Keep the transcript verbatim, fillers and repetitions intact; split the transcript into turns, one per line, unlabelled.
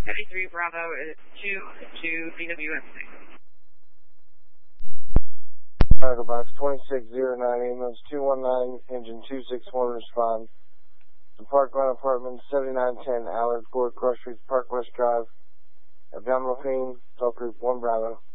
seventy-three Bravo two to D W M C.
Cargo box twenty-six oh nine, ambulance two one nine, engine two six one, respond. The Parkland Apartment, seventy-nine ten Allard Court, Crush Street, Park West Drive. Abdominal pain, cell group one Bravo.